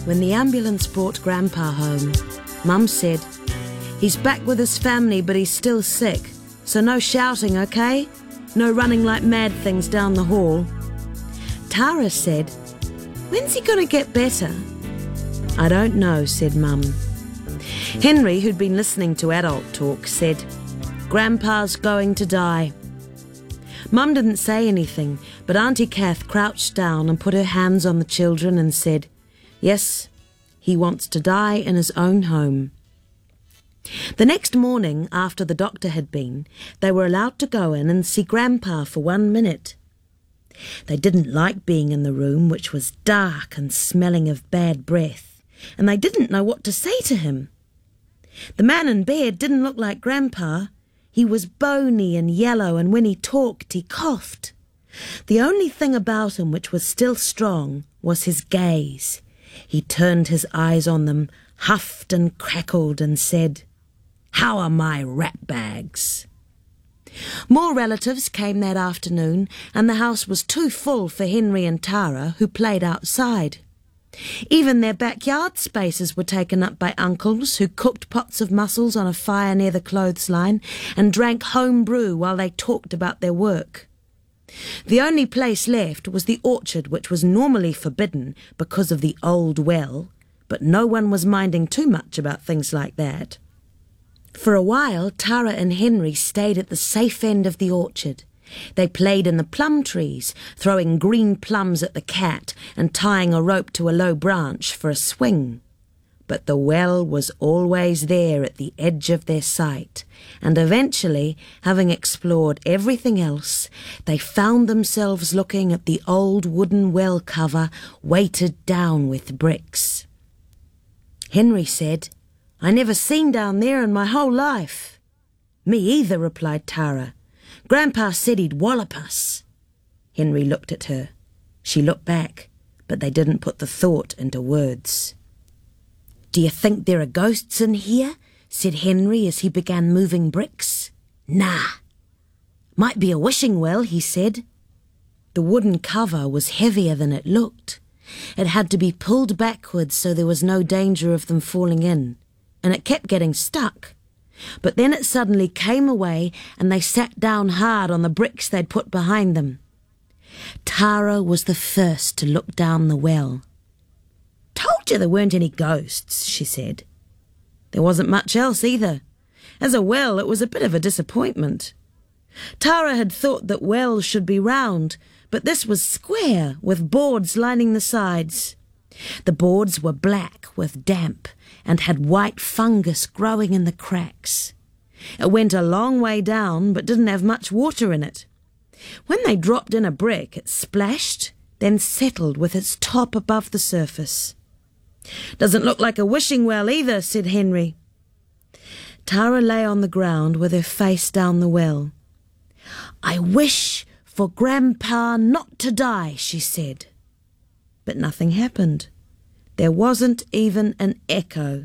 When the ambulance brought Grandpa home, Mum said, "He's back with his family, but he's still sick, so no shouting, okay? No running like mad things down the hall." Tara said, "When's he going to get better?" "I don't know," said Mum. Henry, who'd been listening to adult talk, said, "Grandpa's going to die." Mum didn't say anything, but Auntie Kath crouched down and put her hands on the children and said, "Yes, he wants to die in his own home." The next morning, after the doctor had been, they were allowed to go in and see Grandpa for 1 minute. They didn't like being in the room, which was dark and smelling of bad breath, and they didn't know what to say to him. The man in bed didn't look like Grandpa. He was bony and yellow, and when he talked, he coughed. The only thing about him which was still strong was his gaze. He turned his eyes on them, huffed and crackled, and said, "How are my rat bags?" More relatives came that afternoon, and the house was too full for Henry and Tara, who played outside. Even their backyard spaces were taken up by uncles who cooked pots of mussels on a fire near the clothesline and drank home brew while they talked about their work. The only place left was the orchard, which was normally forbidden because of the old well, but no one was minding too much about things like that. For a while, Tara and Henry stayed at the safe end of the orchard. They played in the plum trees, throwing green plums at the cat and tying a rope to a low branch for a swing. But the well was always there at the edge of their sight, and eventually, having explored everything else, they found themselves looking at the old wooden well cover weighted down with bricks. Henry said, "I never seen down there in my whole life." "Me either," replied Tara. "Grandpa said he'd wallop us." Henry looked at her. She looked back, but they didn't put the thought into words. "Do you think there are ghosts in here?" said Henry as he began moving bricks. "Nah." "Might be a wishing well," he said. The wooden cover was heavier than it looked. It had to be pulled backwards so there was no danger of them falling in, and it kept getting stuck. But then it suddenly came away and they sat down hard on the bricks they'd put behind them. Tara was the first to look down the well. "Told you there weren't any ghosts," she said. There wasn't much else either. As a well, it was a bit of a disappointment. Tara had thought that wells should be round, but this was square with boards lining the sides. The boards were black with damp and had white fungus growing in the cracks. It went a long way down but didn't have much water in it. When they dropped in a brick, it splashed, then settled with its top above the surface. "Doesn't look like a wishing well either," said Henry. Tara lay on the ground with her face down the well. "I wish for Grandpa not to die," she said. But nothing happened. There wasn't even an echo.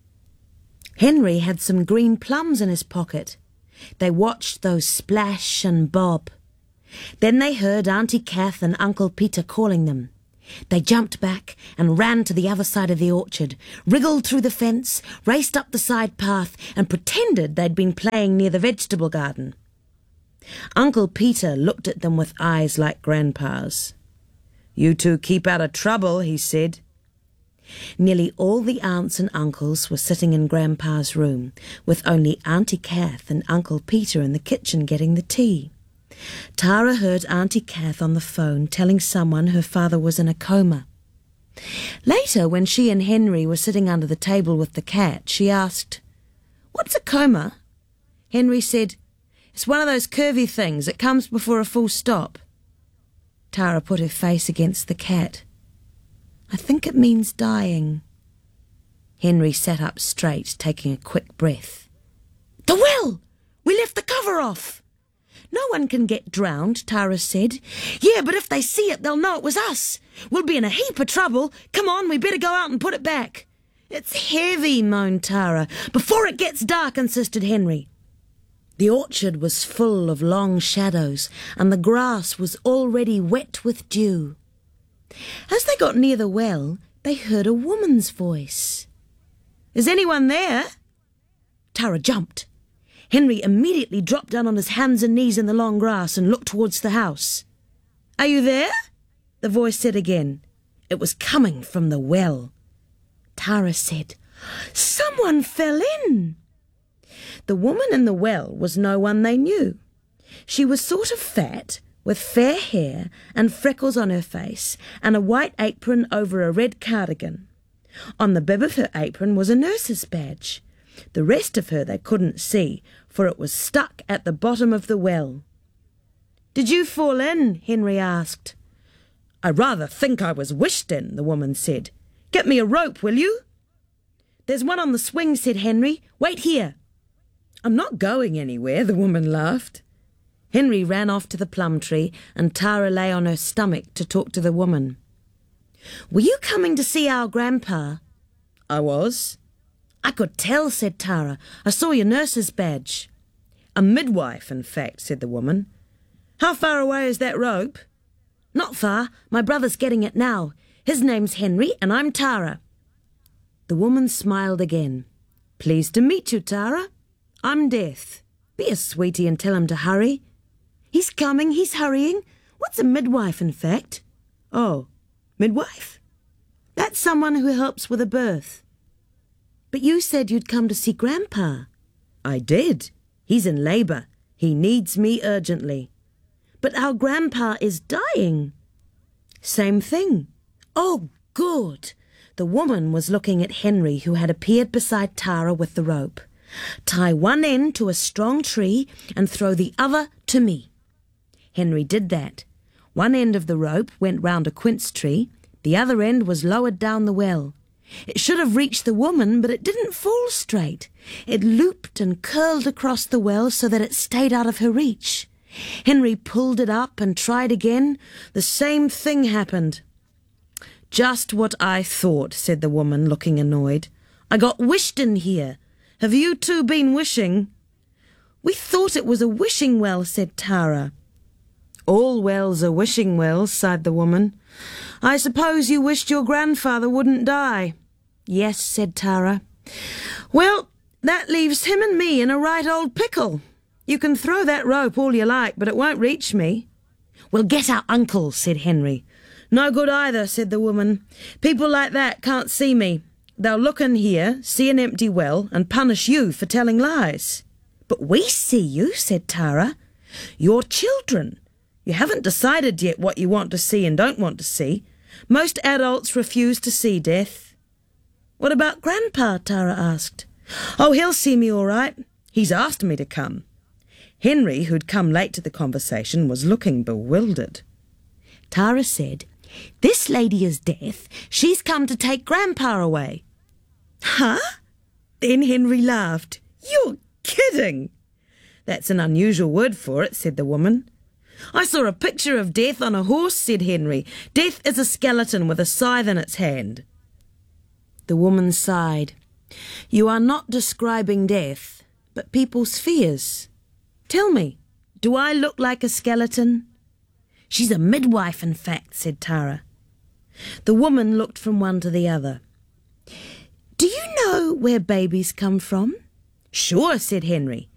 Henry had some green plums in his pocket. They watched those splash and bob. Then they heard Auntie Kath and Uncle Peter calling them. They jumped back and ran to the other side of the orchard, wriggled through the fence, raced up the side path, and pretended they'd been playing near the vegetable garden. Uncle Peter looked at them with eyes like Grandpa's. "You two keep out of trouble," he said. Nearly all the aunts and uncles were sitting in Grandpa's room, with only Auntie Kath and Uncle Peter in the kitchen getting the tea. Tara heard Auntie Kath on the phone telling someone her father was in a coma. Later, when she and Henry were sitting under the table with the cat, she asked, "What's a coma?" Henry said, "It's one of those curvy things. It comes before a full stop." Tara put her face against the cat. "I think it means dying." Henry sat up straight, taking a quick breath. "The well! We left the cover off!" "No one can get drowned," Tara said. "Yeah, but if they see it, they'll know it was us. We'll be in a heap of trouble. Come on, we better go out and put it back." "It's heavy," moaned Tara. "Before it gets dark," insisted Henry. The orchard was full of long shadows, and the grass was already wet with dew. As they got near the well, they heard a woman's voice. "Is anyone there?" Tara jumped. Henry immediately dropped down on his hands and knees in the long grass and looked towards the house. "Are you there?" the voice said again. It was coming from the well. Tara said, "Someone fell in." The woman in the well was no one they knew. She was sort of fat, with fair hair and freckles on her face, and a white apron over a red cardigan. On the bib of her apron was a nurse's badge. The rest of her they couldn't see, for it was stuck at the bottom of the well. "Did you fall in?" Henry asked. "I rather think I was wished in," the woman said. "Get me a rope, will you?" "There's one on the swing," said Henry. "Wait here." "I'm not going anywhere," the woman laughed. Henry ran off to the plum tree, and Tara lay on her stomach to talk to the woman. "Were you coming to see our grandpa?" "I was." "I could tell," said Tara. "I saw your nurse's badge." "A midwife, in fact," said the woman. "How far away is that rope?" "Not far. My brother's getting it now. His name's Henry, and I'm Tara." The woman smiled again. "Pleased to meet you, Tara. I'm Death. Be a sweetie and tell him to hurry." "He's coming, he's hurrying. What's a midwife, in fact?" "Oh, midwife?" "That's someone who helps with a birth." "But you said you'd come to see Grandpa." "I did. He's in labour. He needs me urgently." "But our Grandpa is dying." "Same thing." "Oh, good." The woman was looking at Henry, who had appeared beside Tara with the rope. "Tie one end to a strong tree and throw the other to me." Henry did that. One end of the rope went round a quince tree. The other end was lowered down the well. It should have reached the woman, but it didn't fall straight. It looped and curled across the well so that it stayed out of her reach. Henry pulled it up and tried again. The same thing happened. "Just what I thought," said the woman, looking annoyed. "I got wished in here. Have you two been wishing?" "We thought it was a wishing well," said Tara. "All wells are wishing wells," sighed the woman. "I suppose you wished your grandfather wouldn't die." "Yes," said Tara. "Well, that leaves him and me in a right old pickle. You can throw that rope all you like, but it won't reach me." "Well, get our uncle," said Henry. "No good either," said the woman. "People like that can't see me. They'll look in here, see an empty well, and punish you for telling lies." "But we see you," said Tara. "You're children. You haven't decided yet what you want to see and don't want to see. Most adults refuse to see death." "What about Grandpa?" Tara asked. "Oh, he'll see me all right. He's asked me to come." Henry, who'd come late to the conversation, was looking bewildered. Tara said, "This lady is Death. She's come to take Grandpa away." "Huh?" Then Henry laughed. "You're kidding." "That's an unusual word for it," said the woman. "I saw a picture of Death on a horse," said Henry. "Death is a skeleton with a scythe in its hand." The woman sighed. "You are not describing death, but people's fears. Tell me, do I look like a skeleton?" "She's a midwife, in fact," said Tara. The woman looked from one to the other. "Do you know where babies come from?" "Sure," said Henry.